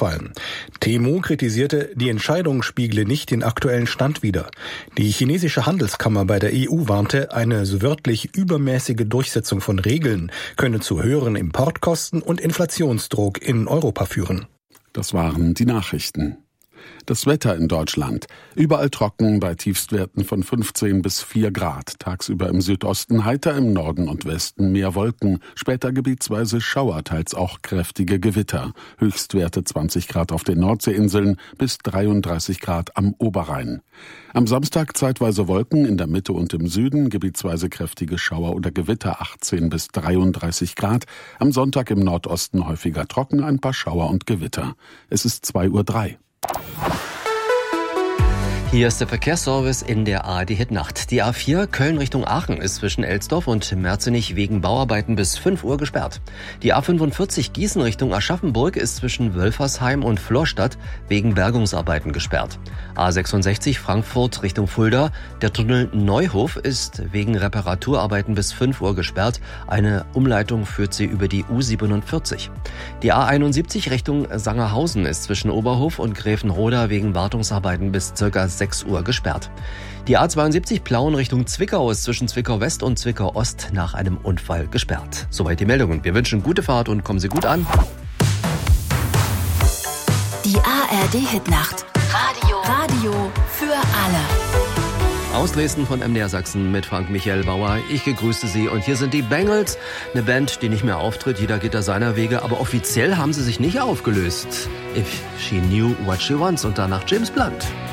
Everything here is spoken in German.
ausfallen. Temu kritisierte, die Entscheidung spiegle nicht den aktuellen Stand wider. Die chinesische Handelskammer bei der EU warnte, eine so wörtlich übermäßige Durchsetzung von Regeln könne zu höheren Importkosten und Inflationsdruck in Europa führen. Das waren die Nachrichten. Das Wetter in Deutschland. Überall trocken bei Tiefstwerten von 15 bis 4 Grad. Tagsüber im Südosten heiter, im Norden und Westen mehr Wolken. Später gebietsweise Schauer, teils auch kräftige Gewitter. Höchstwerte 20 Grad auf den Nordseeinseln bis 33 Grad am Oberrhein. Am Samstag zeitweise Wolken in der Mitte und im Süden, gebietsweise kräftige Schauer oder Gewitter 18 bis 33 Grad. Am Sonntag im Nordosten häufiger trocken, ein paar Schauer und Gewitter. Es ist 2:03 Uhr. Hier ist der Verkehrsservice in der ARD-Hit-Nacht. Die A4 Köln Richtung Aachen ist zwischen Elsdorf und Merzenich wegen Bauarbeiten bis 5 Uhr gesperrt. Die A45 Gießen Richtung Aschaffenburg ist zwischen Wölfersheim und Florstadt wegen Bergungsarbeiten gesperrt. A66 Frankfurt Richtung Fulda. Der Tunnel Neuhof ist wegen Reparaturarbeiten bis 5 Uhr gesperrt. Eine Umleitung führt sie über die U47. Die A71 Richtung Sangerhausen ist zwischen Oberhof und Gräfenroda wegen Wartungsarbeiten bis ca. 6 Uhr gesperrt. Die A72 Plauen Richtung Zwickau ist zwischen Zwickau West und Zwickau Ost nach einem Unfall gesperrt. Soweit die Meldungen. Wir wünschen gute Fahrt und kommen Sie gut an. Die ARD-Hitnacht. Radio für alle. Aus Dresden von MDR Sachsen mit Frank Michael Bauer. Ich gegrüße Sie und hier sind die Bangles. Eine Band, die nicht mehr auftritt. Jeder geht da seiner Wege. Aber offiziell haben sie sich nicht aufgelöst. If She Knew What She Wants und danach James Blunt.